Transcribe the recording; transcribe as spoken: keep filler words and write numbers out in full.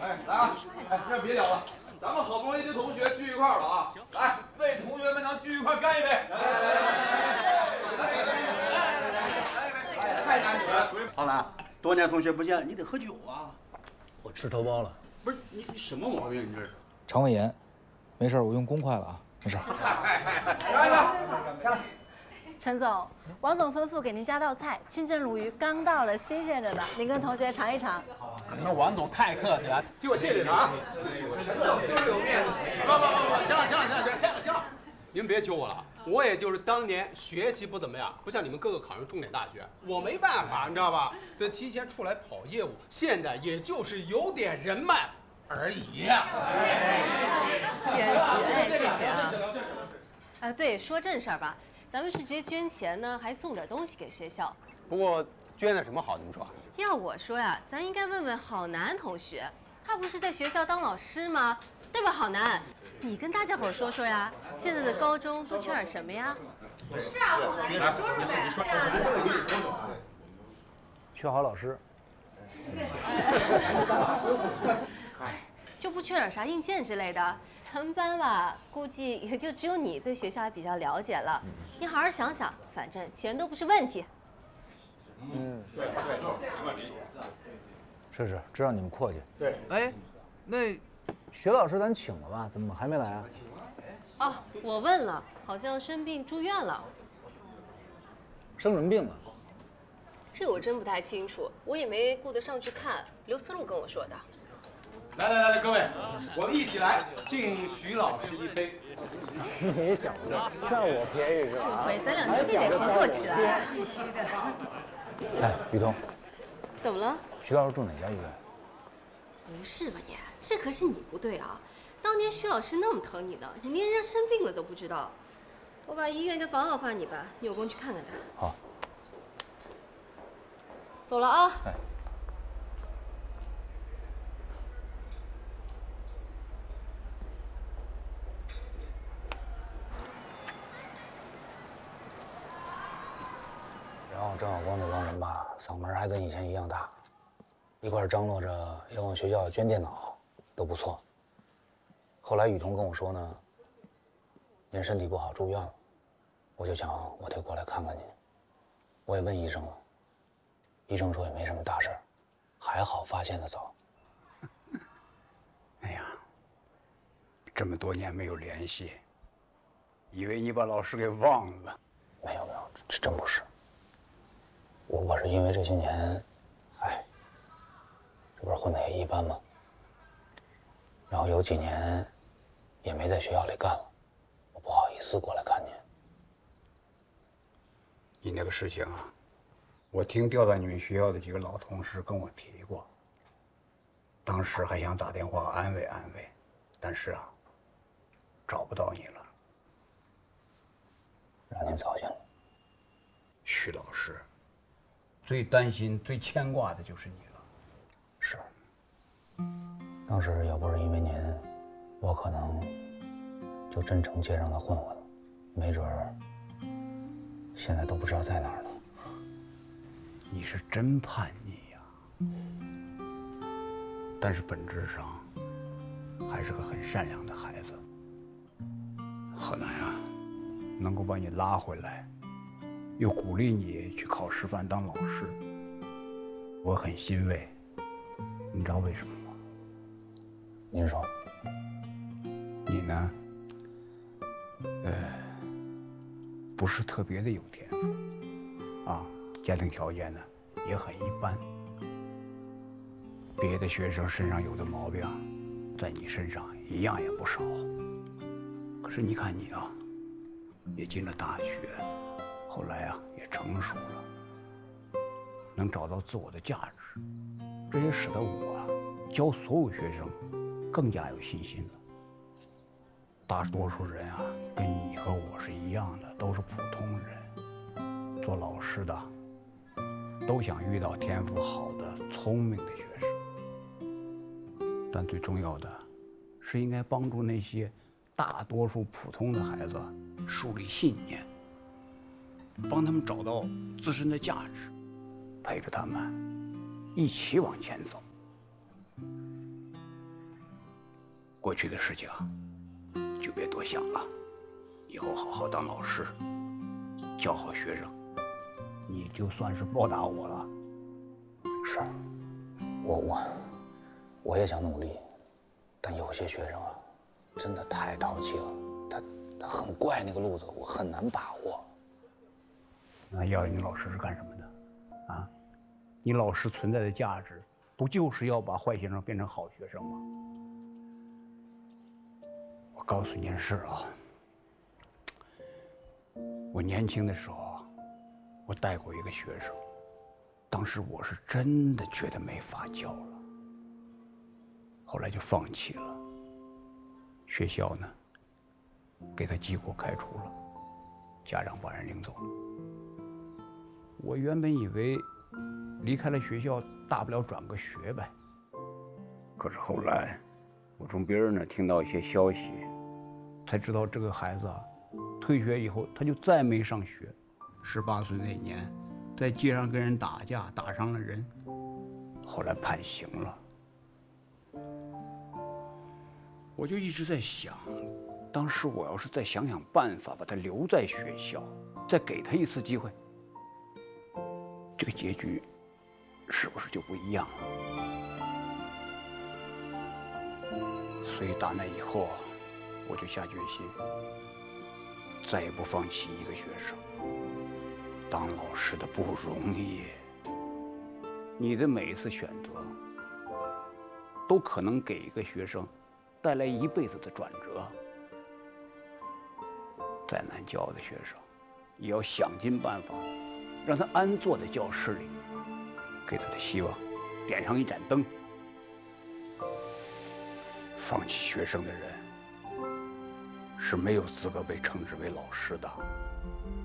哎，来啊！哎，这别聊了，咱们好不容易的同学聚一块了啊！来，为同学们能聚一块干一杯！来来来来来来来，太难得了！ 浩南，多年同学不见，你得喝酒啊！ 我吃头孢了。 不是你你什么毛病？你这是？ 肠胃炎，没事，我用公筷了啊，没事。 来来， 陈总，王总吩咐给您加道菜，清蒸鲈鱼刚到了，新鲜着呢，您跟同学尝一尝。 那王总太客气了，替我谢谢他啊。 陈总就是有面子。 不不不不，行了行了行了行了行了行了，你们别揪我了，我也就是当年学习不怎么样，不像你们哥哥考上重点大学，我没办法，你知道吧？得提前出来跑业务，现在也就是有点人脉而已。 谦虚，哎，谢谢啊。啊，对，说正事儿吧。咱们是直接捐钱呢，还送点东西给学校。 不过捐的什么好？你们说？ 要我说呀，咱应该问问郝楠同学，他不是在学校当老师吗？对吧，郝楠？你跟大家伙说说呀，现在的高中都缺点什么呀？ 是啊，郝楠，你说说呗。是啊， 缺好老师。 就不缺点啥硬件之类的。咱们班吧，估计也就只有你对学校还比较了解了。你好好想想，反正钱都不是问题。 嗯，对对对，是是，知道你们阔气。 对， 哎，那薛老师咱请了吧？怎么还没来啊？ 哦，我问了，好像生病住院了。 生什么病啊？ 这我真不太清楚，我也没顾得上去看。刘思路跟我说的。 来来来来，各位，我们一起来敬徐老师一杯。 你小子占我便宜是吧？ 这回咱俩必须得合作起来。 必须的。 哎，雨桐， 怎么了？ 徐老师住哪家医院？ 不是吧你？这可是你不对啊！当年徐老师那么疼你呢，你连人家生病了都不知道。我把医院跟房号发你吧，你有空去看看他。 好。 走了啊。 哎。然后郑晓光这帮人吧，嗓门还跟以前一样大，一块张罗着要往学校捐电脑，都不错。后来雨桐跟我说呢，您身体不好住院了，我就想我得过来看看您。我也问医生了，医生说也没什么大事儿，还好发现的早。 哎呀，这么多年没有联系，以为你把老师给忘了。 没有没有，这真不是。我我是因为这些年，哎，这不是混得也一般吗？然后有几年也没在学校里干了，我不好意思过来看您。 你那个事情啊，我听调到你们学校的几个老同事跟我提过，当时还想打电话安慰安慰，但是啊，找不到你了， 让您操心了。 徐老师。最担心、最牵挂的就是你了。 是。当时要不是因为您，我可能就真成街上的混混了，没准儿现在都不知道在哪儿呢。 你是真叛逆呀！但是本质上还是个很善良的孩子。河南呀，能够把你拉回来。又鼓励你去考师范当老师，我很欣慰。你知道为什么吗？ 您说。 你呢，呃，不是特别的有天赋，啊，家庭条件呢也很一般。别的学生身上有的毛病，在你身上一样也不少。可是你看你啊，也进了大学。后来啊，也成熟了，能找到自我的价值，这也使得我啊教所有学生更加有信心了。大多数人啊，跟你和我是一样的，都是普通人。做老师的都想遇到天赋好的、聪明的学生，但最重要的是应该帮助那些大多数普通的孩子树立信念。帮他们找到自身的价值，陪着他们一起往前走。 过去的事情啊，就别多想了，以后好好当老师，教好学生，你就算是报答我了。 是，我我我也想努力，但有些学生啊，真的太淘气了，他他很怪那个路子，我很难把握。 那要你老师是干什么的？啊，你老师存在的价值，不就是要把坏学生变成好学生吗？我告诉你件事啊，我年轻的时候啊，我带过一个学生，当时我是真的觉得没法教了，后来就放弃了。学校呢，给他记过开除了，家长把人领走了。我原本以为离开了学校，大不了转个学呗。可是后来，我从别人那听到一些消息，才知道这个孩子啊，退学以后他就再没上学。十八岁那年，在街上跟人打架，打伤了人，后来判刑了。我就一直在想，当时我要是再想想办法把他留在学校，再给他一次机会，这个结局是不是就不一样了？所以打那以后，我就下决心，再也不放弃一个学生。当老师的不容易，你的每一次选择，都可能给一个学生带来一辈子的转折。再难教的学生，也要想尽办法，让他安坐在教室里，给他的希望点上一盏灯。放弃学生的人，是没有资格被称之为老师的。